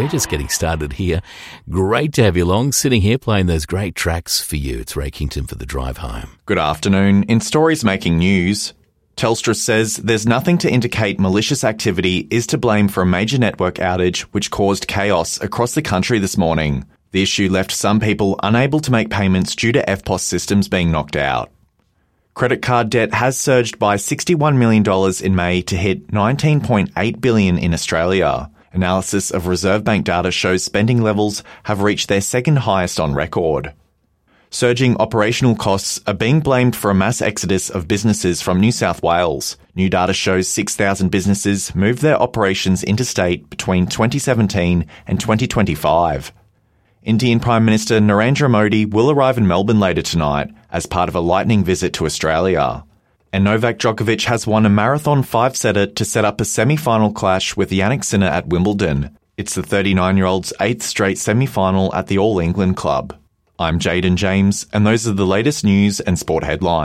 we're just getting started here. Great to have you along, sitting here playing those great tracks for you. It's Ray Kington for the drive home. Good afternoon. In stories making news, Telstra says there's nothing to indicate malicious activity is to blame for a major network outage which caused chaos across the country this morning. The issue left some people unable to make payments due to EFTPOS systems being knocked out. Credit card debt has surged by $61 million in May to hit $19.8 billion in Australia. Analysis of Reserve Bank data shows spending levels have reached their second highest on record. Surging operational costs are being blamed for a mass exodus of businesses from New South Wales. New data shows 6,000 businesses moved their operations interstate between 2017 and 2025. Indian Prime Minister Narendra Modi will arrive in Melbourne later tonight as part of a lightning visit to Australia. And Novak Djokovic has won a marathon five-setter to set up a semi-final clash with Jannik Sinner at Wimbledon. It's the 39-year-old's 8th straight semi-final at the All England Club. I'm Jayden James, and those are the latest news and sport headlines.